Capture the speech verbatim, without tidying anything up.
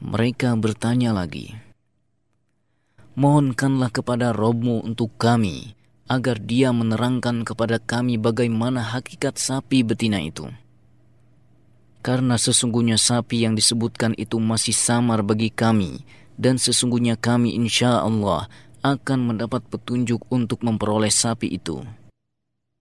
Mereka bertanya lagi, mohonkanlah kepada Rabb-Mu untuk kami, agar dia menerangkan kepada kami bagaimana hakikat sapi betina itu. Karena sesungguhnya sapi yang disebutkan itu masih samar bagi kami, dan sesungguhnya kami insya Allah akan mendapat petunjuk untuk memperoleh sapi itu.